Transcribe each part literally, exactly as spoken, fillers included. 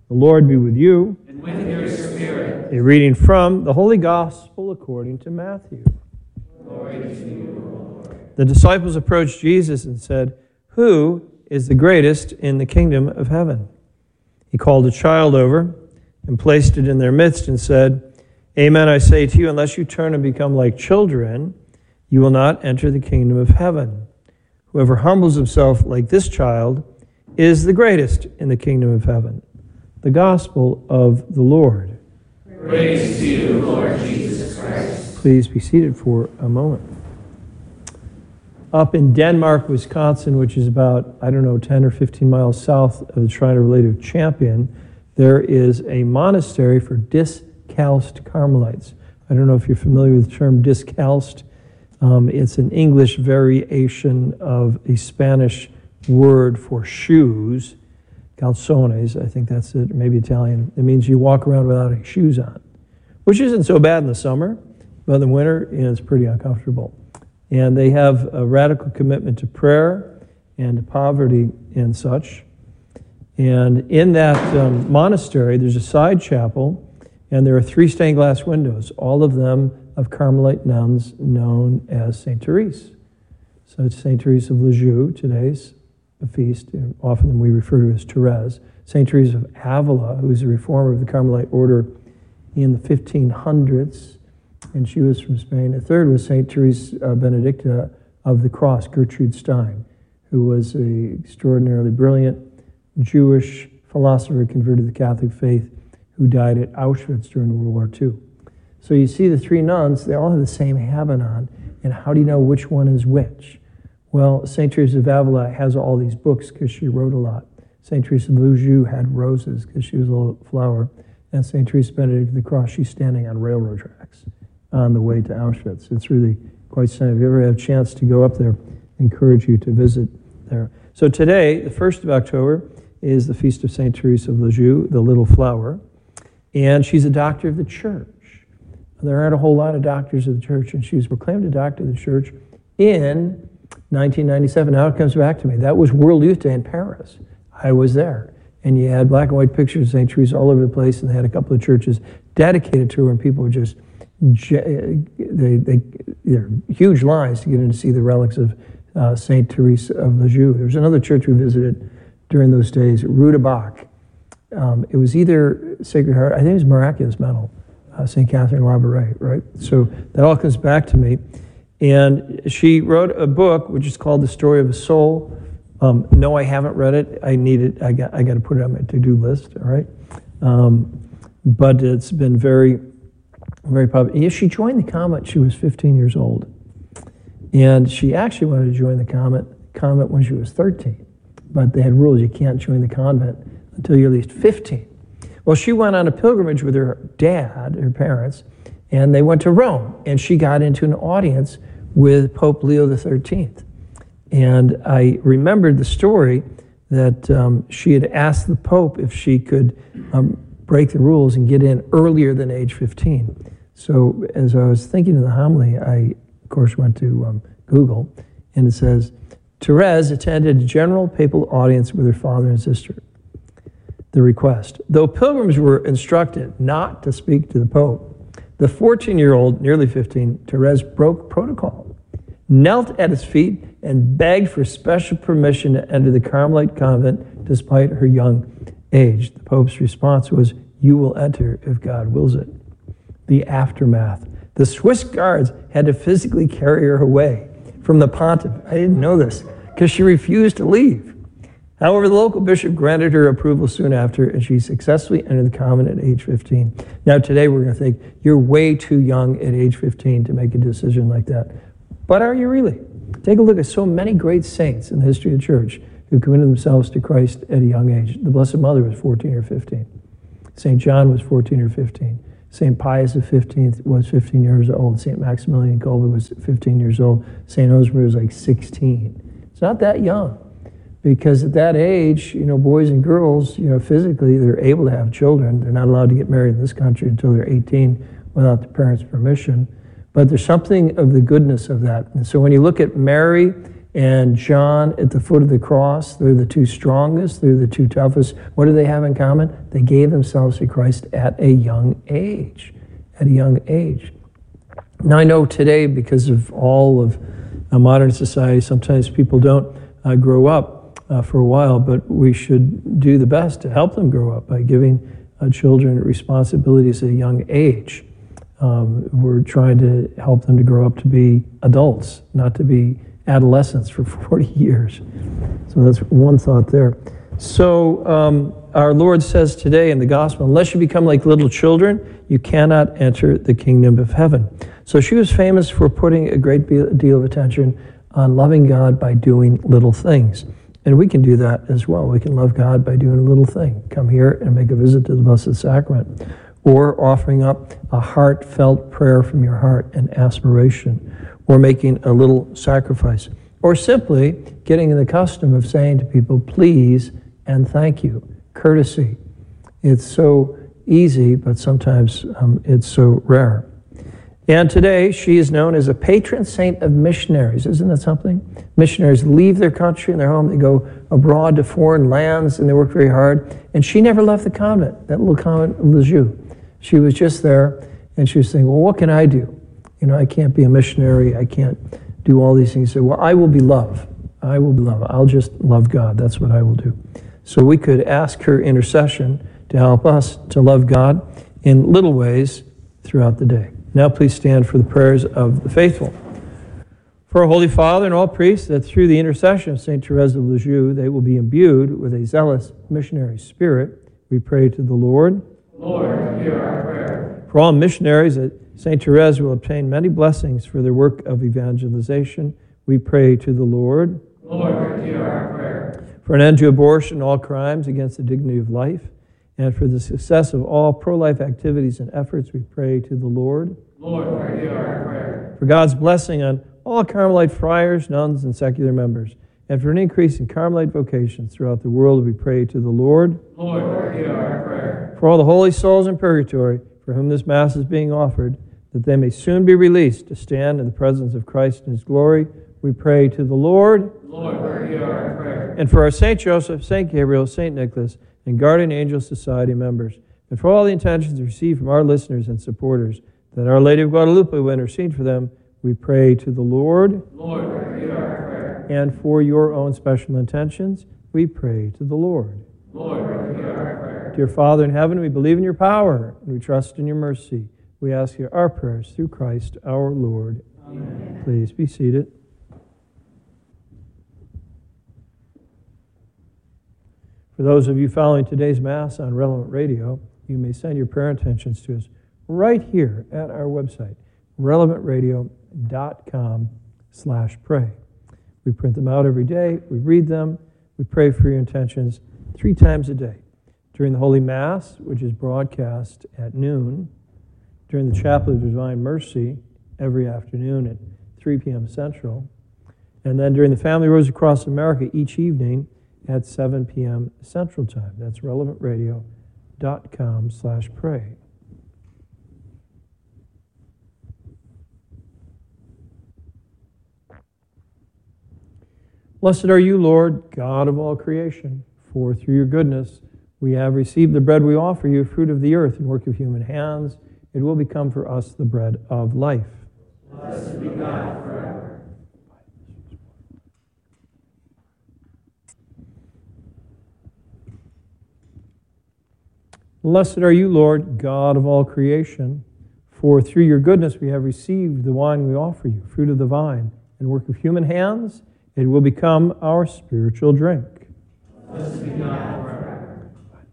The Lord be with you. And with your spirit. A reading from the Holy Gospel according to Matthew. Glory to you, Lord. The disciples approached Jesus and said, "Who is the greatest in the kingdom of heaven?" He called a child over and placed it in their midst and said, "Amen, I say to you, unless you turn and become like children, you will not enter the kingdom of heaven. Whoever humbles himself like this child is the greatest in the kingdom of heaven." The Gospel of the Lord. Praise to you, Lord Jesus Christ. Please be seated for a moment. Up in Denmark, Wisconsin, which is about, I don't know, ten or fifteen miles south of the Shrine of Our Lady of Champion, there is a monastery for discalced Carmelites. I don't know if you're familiar with the term discalced. Um, it's an English variation of a Spanish word for shoes, calzones, I think that's it, maybe Italian. It means you walk around without any shoes on, which isn't so bad in the summer, but in the winter, you know, it's pretty uncomfortable. And they have a radical commitment to prayer and to poverty and such. And in that um, monastery, there's a side chapel, and there are three stained glass windows, all of them of Carmelite nuns known as Saint Therese. So it's Saint Therese of Lisieux, today's a feast, and often we refer to as Therese. Saint Therese of Avila, who's a reformer of the Carmelite order in the fifteen hundreds, and she was from Spain. The third was Saint Therese uh, Benedicta of the Cross, Gertrude Stein, who was an extraordinarily brilliant Jewish philosopher converted to the Catholic faith who died at Auschwitz during World War Two. So you see the three nuns, they all have the same habit on, and how do you know which one is which? Well, Saint Teresa of Avila has all these books because she wrote a lot. Saint Teresa of Lisieux had roses because she was a little flower. And Saint Teresa Benedict of the Cross, she's standing on railroad tracks on the way to Auschwitz. It's really quite stunning. If you ever have a chance to go up there, I encourage you to visit there. So today, the first of October, is the feast of Saint Teresa of Lisieux, the little flower. And she's a doctor of the church. There aren't a whole lot of doctors of the church, and she was proclaimed a doctor of the church in nineteen ninety-seven. Now it comes back to me. That was World Youth Day in Paris. I was there. And you had black and white pictures of Saint Teresa all over the place, and they had a couple of churches dedicated to her, and people were just, they, they, they're huge lines to get in to see the relics of uh, Saint Teresa of Lisieux. There was another church we visited during those days, Rue de Bac. Um, it was either Sacred Heart, I think it was Miraculous Medal, uh, Saint Catherine Labouré, right? So that all comes back to me. And she wrote a book which is called The Story of a Soul. Um, no, I haven't read it. I need it. I got. I got to put it on my to-do list. All right. Um, but it's been very, very popular. Yeah, she joined the convent. She was fifteen years old, and she actually wanted to join the convent convent when she was thirteen. But they had rules: you can't join the convent until you're at least fifteen. Well, she went on a pilgrimage with her dad, her parents, and they went to Rome, and she got into an audience with Pope Leo the thirteenth. And I remembered the story that um, she had asked the Pope if she could um, break the rules and get in earlier than age fifteen. So as I was thinking of the homily, I, of course, went to um, Google, and it says, Therese attended a general papal audience with her father and sister. The request. Though pilgrims were instructed not to speak to the Pope, the fourteen-year-old, nearly fifteen, Therese broke protocol, knelt at his feet, and begged for special permission to enter the Carmelite convent despite her young age. The Pope's response was, "You will enter if God wills it." The aftermath. The Swiss guards had to physically carry her away from the pontiff. I didn't know this, because she refused to leave. However, the local bishop granted her approval soon after, and she successfully entered the convent at age fifteen. Now, today we're going to think, you're way too young at age fifteen to make a decision like that. But are you really? Take a look at so many great saints in the history of the church who committed themselves to Christ at a young age. The Blessed Mother was fourteen or fifteen. Saint John was fourteen or fifteen. Saint Pius the fifteenth was fifteen years old. Saint Maximilian Kolbe was fifteen years old. Saint Osmer was like sixteen. It's not that young, because at that age, you know, boys and girls, you know, physically, they're able to have children. They're not allowed to get married in this country until they're eighteen without the parents' permission. But there's something of the goodness of that. And so when you look at Mary and John at the foot of the cross. They're the two strongest, they're the two toughest. What do they have in common? They gave themselves to Christ at a young age, at a young age. Now I know today, because of all of uh, modern society, sometimes people don't uh, grow up uh, for a while, but we should do the best to help them grow up by giving uh, children responsibilities at a young age. Um, we're trying to help them to grow up to be adults, not to be adolescents for forty years. So that's one thought there. So um, our Lord says today in the gospel, unless you become like little children, you cannot enter the kingdom of heaven. So she was famous for putting a great deal of attention on loving God by doing little things. And we can do that as well. We can love God by doing a little thing. Come here and make a visit to the Blessed Sacrament. Or offering up a heartfelt prayer from your heart and aspiration. Or making a little sacrifice. Or simply getting in the custom of saying to people, please and thank you. Courtesy. It's so easy, but sometimes um, it's so rare. And today, she is known as a patron saint of missionaries. Isn't that something? Missionaries leave their country and their home. They go abroad to foreign lands, and they work very hard. And she never left the convent, that little convent of Lisieux. She was just there, and she was saying, well, what can I do? You know, I can't be a missionary. I can't do all these things. So, well, I will be love. I will be love. I'll just love God. That's what I will do. So we could ask her intercession to help us to love God in little ways throughout the day. Now please stand for the prayers of the faithful. For our Holy Father and all priests, that through the intercession of Saint Therese of Lisieux, they will be imbued with a zealous missionary spirit, we pray to the Lord. Lord, hear our prayer. For all missionaries, that Saint Therese will obtain many blessings for their work of evangelization, we pray to the Lord. Lord, hear our prayer. For an end to abortion and all crimes against the dignity of life, and for the success of all pro-life activities and efforts, we pray to the Lord. Lord, hear our prayer. For God's blessing on all Carmelite friars, nuns, and secular members, and for an increase in Carmelite vocations throughout the world, we pray to the Lord. Lord, hear our prayer. For all the holy souls in purgatory, for whom this Mass is being offered, that they may soon be released to stand in the presence of Christ in His glory, we pray to the Lord. Lord, hear our prayer. And for our Saint Joseph, Saint Gabriel, Saint Nicholas, and Guardian Angel Society members, and for all the intentions received from our listeners and supporters, that Our Lady of Guadalupe will intercede for them, we pray to the Lord. Lord, hear our prayer. And for your own special intentions, we pray to the Lord. Lord, hear our prayer. Dear Father in heaven, we believe in your power, and we trust in your mercy. We ask you our prayers through Christ our Lord. Amen. Please be seated. For those of you following today's Mass on Relevant Radio, you may send your prayer intentions to us right here at our website, relevant radio dot com slash pray. We print them out every day, we read them, we pray for your intentions three times a day. During the Holy Mass, which is broadcast at noon, during the Chaplet of Divine Mercy every afternoon at three p.m. Central, and then during the Family Rose Across America each evening at seven p.m. Central Time. That's relevant radio dot com slash pray. Blessed are you, Lord, God of all creation, for through your goodness we have received the bread we offer you, fruit of the earth and work of human hands. It will become for us the bread of life. Blessed be God forever. Blessed are you, Lord, God of all creation, for through your goodness we have received the wine we offer you, fruit of the vine, and work of human hands. It will become our spiritual drink. Blessed be God forever.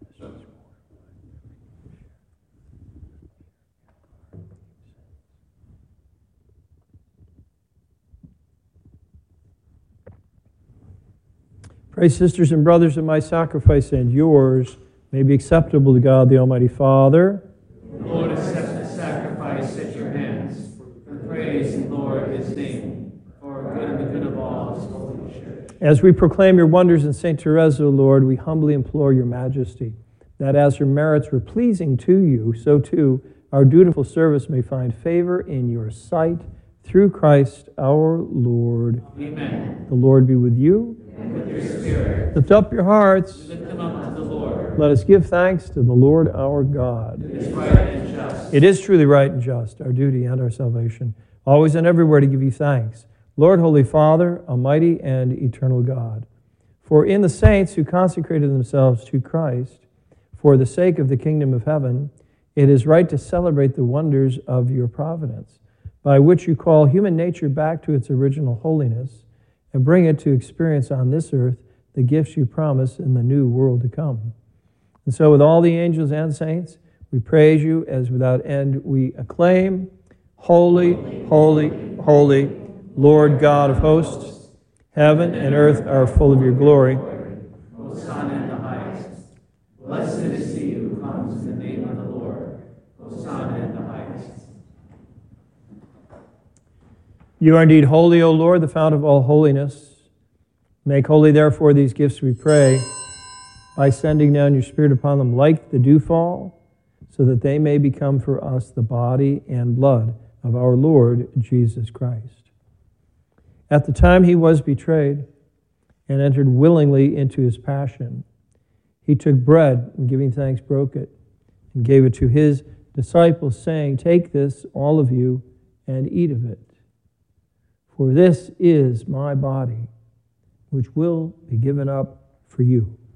Pray, sisters and brothers, that my sacrifice and yours may be acceptable to God the Almighty Father. Lord, accept the sacrifice at your hands for the praise and glory of his name, for good and the good of all his holy church. As we proclaim your wonders in Saint Therese, O Lord, we humbly implore your majesty that as your merits were pleasing to you, so too our dutiful service may find favor in your sight through Christ our Lord. Amen. The Lord be with you. And with your spirit. Lift up your hearts. Lift them up to the Lord. Let us give thanks to the Lord our God. It is right and just. It is truly right and just, our duty and our salvation, always and everywhere to give you thanks, Lord, Holy Father, Almighty and eternal God. For in the saints who consecrated themselves to Christ, for the sake of the kingdom of heaven, it is right to celebrate the wonders of your providence, by which you call human nature back to its original holiness and bring it to experience on this earth the gifts you promise in the new world to come. And so with all the angels and saints, we praise you as without end we acclaim, Holy, holy, holy, Lord God of hosts, heaven and earth are full of your glory. Hosanna in the highest. Blessed is he who comes in the name of the Lord. Hosanna in the highest. You are indeed holy, O Lord, the fount of all holiness. Make holy, therefore, these gifts, we pray, by sending down your Spirit upon them like the dewfall, so that they may become for us the body and blood of our Lord Jesus Christ. At the time he was betrayed and entered willingly into his passion, he took bread and giving thanks broke it and gave it to his disciples, saying, "Take this, all of you, and eat of it. For this is my body, which will be given up for you."